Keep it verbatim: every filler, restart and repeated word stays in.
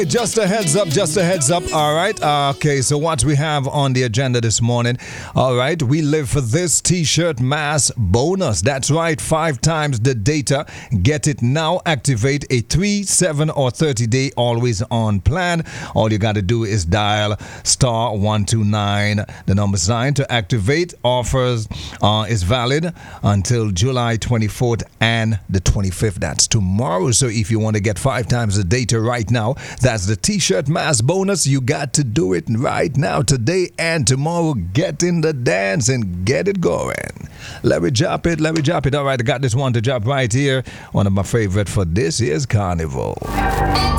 Just a heads up, just a heads up. All right. Uh, okay, so what we have on the agenda this morning. All right, we live for this t-shirt mass bonus. That's right, five times the data. Get it now. Activate a three, seven, or thirty day always on plan. All you got to do is dial star one two nine, the number sign to activate. Offers uh, is valid until July twenty-fourth and the twenty-fifth. That's tomorrow. So if you want to get five times the data right now, that's the t-shirt mass bonus. You got to do it right now, today and tomorrow. Get in the dance and get it going. Let me drop it, let me drop it. All right, I got this one to drop right here. One of my favorite for this is Carnival.